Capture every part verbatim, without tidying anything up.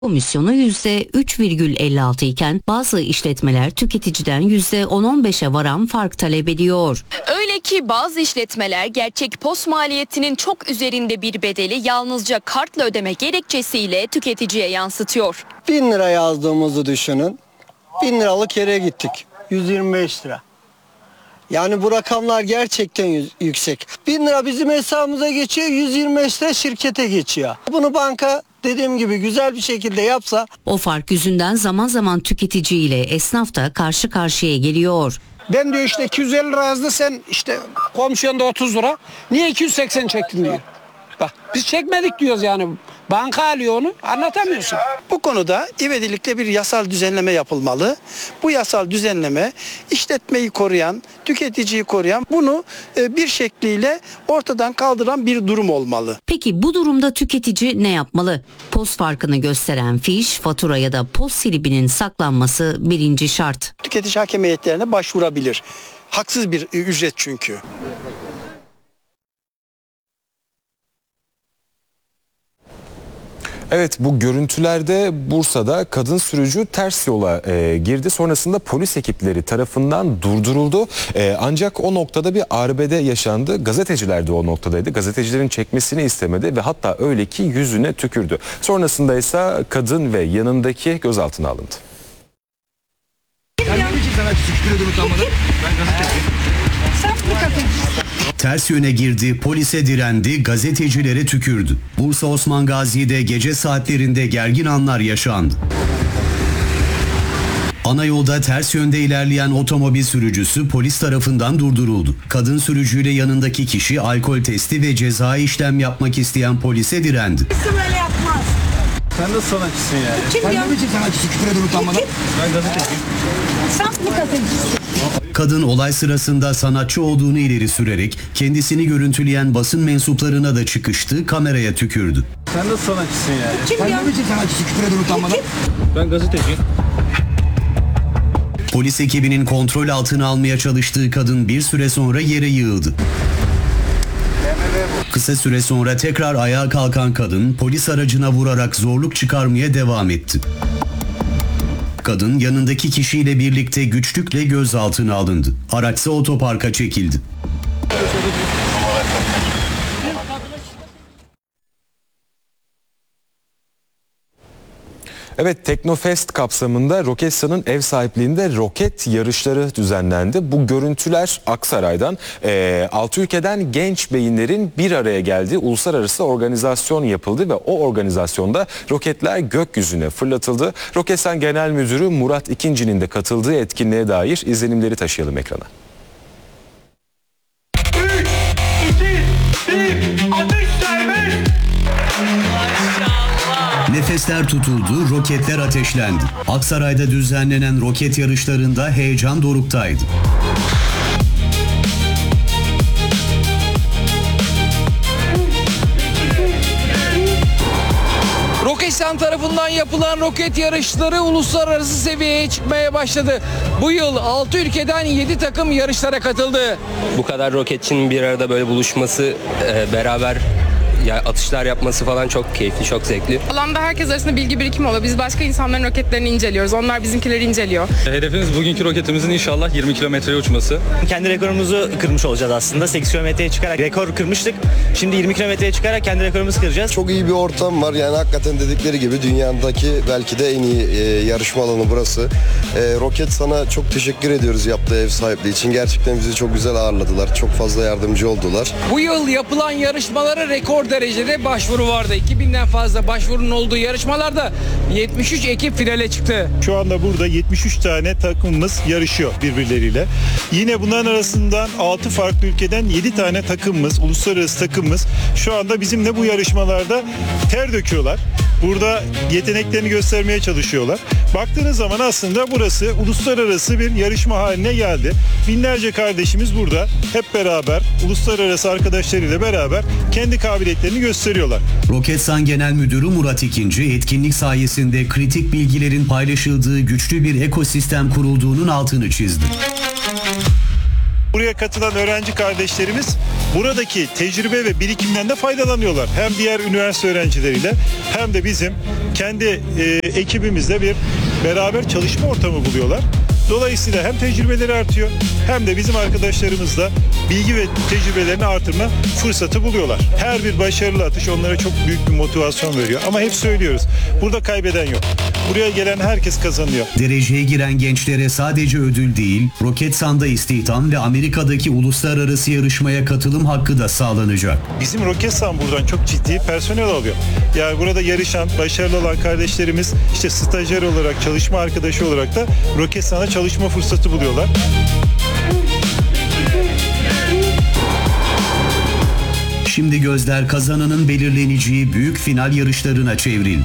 Komisyonu yüzde üç virgül elli altı iken bazı işletmeler tüketiciden yüzde on on beşe varan fark talep ediyor. Öyle ki bazı işletmeler gerçek post maliyetinin çok üzerinde bir bedeli yalnızca kartla ödeme gerekçesiyle tüketiciye yansıtıyor. bin lira yazdığımızı düşünün. bin liralık yere gittik. yüz yirmi beş lira. Yani bu rakamlar gerçekten yüksek. bin lira bizim hesabımıza geçiyor, yüz yirmi beş lira şirkete geçiyor. Bunu banka dediğim gibi güzel bir şekilde yapsa. O fark yüzünden zaman zaman tüketici ile esnaf da karşı karşıya geliyor. Ben diyor işte iki yüz elli lira yazdı, sen işte komşuyan da otuz lira. Niye iki yüz seksen çektin diyor. Bak biz çekmedik diyoruz yani. Banka alıyor onu, anlatamıyorsun. Bu konuda ivedilikle bir yasal düzenleme yapılmalı. Bu yasal düzenleme işletmeyi koruyan, tüketiciyi koruyan, bunu bir şekliyle ortadan kaldıran bir durum olmalı. Peki bu durumda tüketici ne yapmalı? Post farkını gösteren fiş, fatura ya da post silibinin saklanması birinci şart. Tüketici hakem heyetlerine başvurabilir. Haksız bir ücret çünkü. Evet, bu görüntülerde Bursa'da kadın sürücü ters yola e, girdi. Sonrasında polis ekipleri tarafından durduruldu. E, ancak o noktada bir arbede yaşandı. Gazeteciler de o noktadaydı. Gazetecilerin çekmesini istemedi ve hatta öyle ki yüzüne tükürdü. Sonrasında ise kadın ve yanındaki gözaltına alındı. Ters yöne girdi, polise direndi, gazetecilere tükürdü. Bursa Osman Gazi'de gece saatlerinde gergin anlar yaşandı. Ana yolda ters yönde ilerleyen otomobil sürücüsü polis tarafından durduruldu. Kadın sürücüyle yanındaki kişi alkol testi ve cezai işlem yapmak isteyen polise direndi. Böyle yapmaz. Sen de sanatçısın yani. Kim Sen ya? ne biçim sanatçısın, küfür edin utanmadan? Ben gazeteciyim. Sen mi gazetecisin? Kadın olay sırasında sanatçı olduğunu ileri sürerek kendisini görüntüleyen basın mensuplarına da çıkıştı, kameraya tükürdü. Sen de sanatçısın yani. Kim Sen ya? ne biçim sanatçısın, küfür edin utanmadan? Ben gazeteciyim. Polis ekibinin kontrol altına almaya çalıştığı kadın bir süre sonra yere yığıldı. Kısa süre sonra tekrar ayağa kalkan kadın polis aracına vurarak zorluk çıkarmaya devam etti. Kadın yanındaki kişiyle birlikte güçlükle gözaltına alındı. Araçsa otoparka çekildi. Evet, Teknofest kapsamında Roketsan'ın ev sahipliğinde roket yarışları düzenlendi. Bu görüntüler Aksaray'dan. E, altı ülkeden genç beyinlerin bir araya geldiği uluslararası organizasyon yapıldı ve o organizasyonda roketler gökyüzüne fırlatıldı. Roketsan Genel Müdürü Murat İkinci'nin de katıldığı etkinliğe dair izlenimleri taşıyalım ekrana. üç, iki, bir, ateş serbest! Nefesler tutuldu, roketler ateşlendi. Aksaray'da düzenlenen roket yarışlarında heyecan doruktaydı. Roketsan tarafından yapılan roket yarışları uluslararası seviyeye çıkmaya başladı. Bu yıl altı ülkeden yedi takım yarışlara katıldı. Bu kadar roketçinin bir arada böyle buluşması, beraber ya atışlar yapması falan çok keyifli, çok zevkli. Alanda herkes arasında bilgi birikimi oluyor. Biz başka insanların roketlerini inceliyoruz. Onlar bizimkileri inceliyor. Hedefimiz bugünkü roketimizin inşallah yirmi kilometreye uçması. Kendi rekorumuzu kırmış olacağız aslında. sekiz kilometreye çıkarak rekor kırmıştık. Şimdi yirmi kilometreye çıkarak kendi rekorumuzu kıracağız. Çok iyi bir ortam var. Yani hakikaten dedikleri gibi dünyadaki belki de en iyi e, yarışma alanı burası. E, Roketsan'a çok teşekkür ediyoruz yaptığı ev sahipliği için. Gerçekten bizi çok güzel ağırladılar. Çok fazla yardımcı oldular. Bu yıl yapılan yarışmalara rekor derecede başvuru vardı. iki binden fazla başvurunun olduğu yarışmalarda yetmiş üç ekip finale çıktı. Şu anda burada yetmiş üç tane takımımız yarışıyor birbirleriyle. Yine bunların arasından altı farklı ülkeden yedi tane takımımız, uluslararası takımımız şu anda bizimle bu yarışmalarda ter döküyorlar. Burada yeteneklerini göstermeye çalışıyorlar. Baktığınız zaman aslında burası uluslararası bir yarışma haline geldi. Binlerce kardeşimiz burada hep beraber, uluslararası arkadaşlarıyla beraber kendi kabiliyetlerini gösteriyorlar. Roketsan Genel Müdürü Murat İkinci, etkinlik sayesinde kritik bilgilerin paylaşıldığı güçlü bir ekosistem kurulduğunun altını çizdi. Buraya katılan öğrenci kardeşlerimiz buradaki tecrübe ve birikimden de faydalanıyorlar. Hem diğer üniversite öğrencileriyle hem de bizim kendi e, ekibimizle bir beraber çalışma ortamı buluyorlar. Dolayısıyla hem tecrübeleri artıyor hem de bizim arkadaşlarımızla bilgi ve tecrübelerini artırma fırsatı buluyorlar. Her bir başarılı atış onlara çok büyük bir motivasyon veriyor. Ama hep söylüyoruz, burada kaybeden yok. Buraya gelen herkes kazanıyor. Dereceye giren gençlere sadece ödül değil, Roketsan'da istihdam ve Amerika'daki uluslararası yarışmaya katılım hakkı da sağlanacak. Bizim Roketsan buradan çok ciddi personel alıyor. Yani burada yarışan, başarılı olan kardeşlerimiz işte stajyer olarak, çalışma arkadaşı olarak da Roketsan'a çalışma fırsatı buluyorlar. Şimdi gözler kazananın belirleneceği büyük final yarışlarına çevrildi.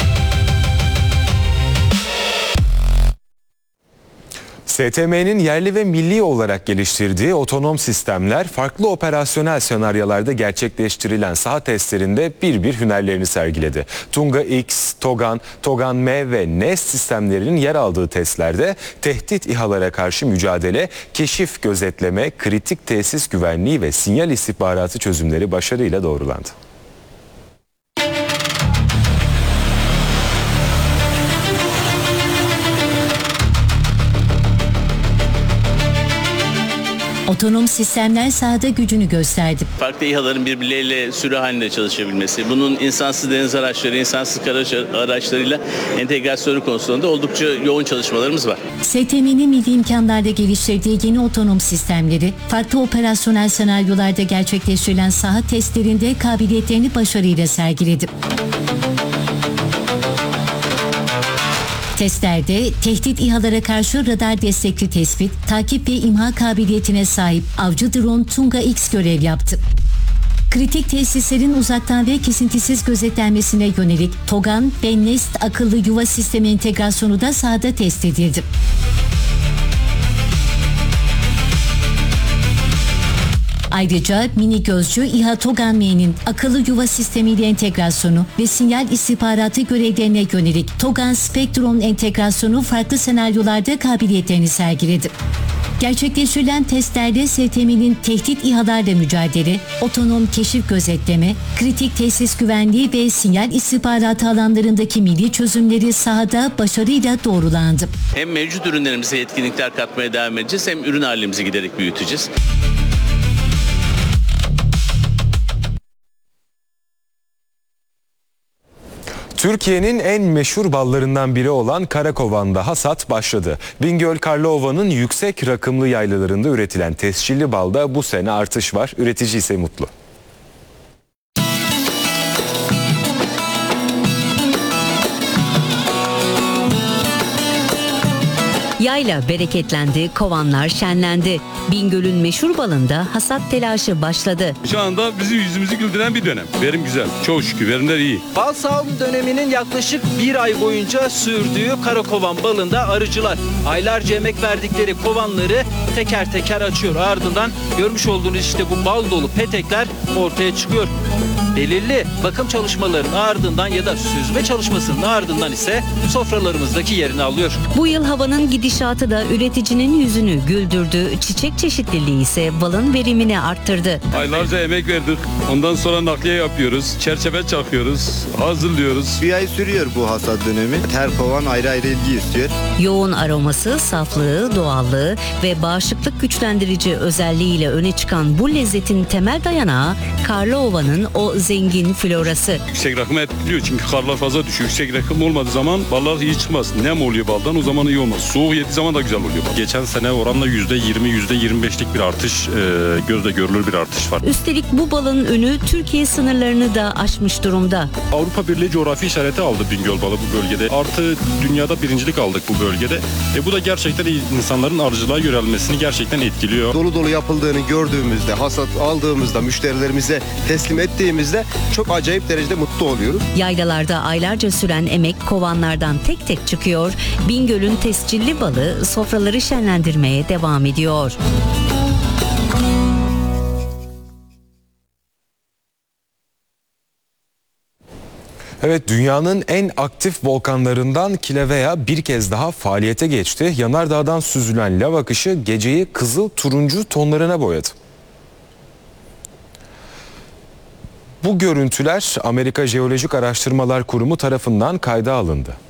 S T M'nin yerli ve milli olarak geliştirdiği otonom sistemler farklı operasyonel senaryolarda gerçekleştirilen saha testlerinde bir bir hünerlerini sergiledi. Tunga X, Togan, Togan M ve Nest sistemlerinin yer aldığı testlerde tehdit İHA'lara karşı mücadele, keşif, gözetleme, kritik tesis güvenliği ve sinyal istihbaratı çözümleri başarıyla doğrulandı. Otonom sistemler sahada gücünü gösterdi. Farklı İHA'ların birbirleriyle sürü halinde çalışabilmesi, bunun insansız deniz araçları, insansız kara araçlarıyla entegrasyonu konusunda oldukça yoğun çalışmalarımız var. S T M'nin milli imkanlarda geliştirdiği yeni otonom sistemleri, farklı operasyonel senaryolarda gerçekleştirilen saha testlerinde kabiliyetlerini başarıyla sergiledi. Testlerde tehdit İHA'lara karşı radar destekli tespit, takip ve imha kabiliyetine sahip avcı drone Tunga X görev yaptı. Kritik tesislerin uzaktan ve kesintisiz gözetlenmesine yönelik Togan ve Nest akıllı yuva sistemi entegrasyonu da sahada test edildi. Ayrıca mini gözcü İHA Togan M'nin akıllı yuva sistemiyle entegrasyonu ve sinyal istihbaratı görevlerine yönelik Togan Spectrum entegrasyonu farklı senaryolarda kabiliyetlerini sergiledi. Gerçekleştirilen testlerde S T M'nin tehdit İHA'larla mücadele, otonom keşif gözetleme, kritik tesis güvenliği ve sinyal istihbaratı alanlarındaki milli çözümleri sahada başarıyla doğrulandı. Hem mevcut ürünlerimize yetkinlikler katmaya devam edeceğiz, hem ürün halimizi giderek büyüteceğiz. Türkiye'nin en meşhur ballarından biri olan Karakovan'da hasat başladı. Bingöl Karlıova'nın yüksek rakımlı yaylalarında üretilen tescilli balda bu sene artış var. Üretici ise mutlu. Yayla bereketlendi, kovanlar şenlendi. Bingöl'ün meşhur balında hasat telaşı başladı. Şu anda bizi yüzümüzü güldüren bir dönem. Verim güzel. Çok şükür verimler iyi. Bal sağım döneminin yaklaşık bir ay boyunca sürdüğü Karakovan balında arıcılar aylarca emek verdikleri kovanları teker teker açıyor. Ardından görmüş olduğunuz işte bu bal dolu petekler ortaya çıkıyor. Belirli bakım çalışmalarının ardından ya da süzme çalışmasının ardından ise sofralarımızdaki yerini alıyor. Bu yıl havanın gidişatı da üreticinin yüzünü güldürdü. Çiçek çeşitliliği ise balın verimini arttırdı. Aylarca emek verdik. Ondan sonra nakliye yapıyoruz. Çerçeve çakıyoruz. Hazırlıyoruz. Bir ay sürüyor bu hasat dönemi. Her kovan ayrı ayrı ilgi istiyor. Yoğun aroması, saflığı, doğallığı ve bağışıklık güçlendirici özelliğiyle öne çıkan bu lezzetin temel dayanağı Karlıova'nın o zengin florası. Yüksek rakımı etkiliyor çünkü karlar fazla düşüyor. Yüksek rakım olmadığı zaman ballar iyi çıkmaz. Nem oluyor baldan, o zaman iyi olmaz. Soğuk yediği zaman da güzel oluyor bal. Geçen sene oranla yüzde yirmi yüzde yirmi beşlik bir artış, e, gözle görülür bir artış var. Üstelik bu balın ünü Türkiye sınırlarını da aşmış durumda. Avrupa Birliği coğrafi işareti aldı Bingöl balı bu bölgede. Artı dünyada birincilik aldık bu bölgede. E bu da gerçekten insanların arıcılığa yönelmesini gerçekten etkiliyor. Dolu dolu yapıldığını gördüğümüzde, hasat aldığımızda, müşterilerimize teslim ettiğimizde çok acayip derecede mutlu oluyoruz. Yaylalarda aylarca süren emek kovanlardan tek tek çıkıyor. Bingöl'ün tescilli balı sofraları şenlendirmeye devam ediyor. Evet, dünyanın en aktif volkanlarından Kilauea bir kez daha faaliyete geçti. Yanardağdan süzülen lav akışı geceyi kızıl turuncu tonlarına boyadı. Bu görüntüler Amerika Jeolojik Araştırmalar Kurumu tarafından kayda alındı.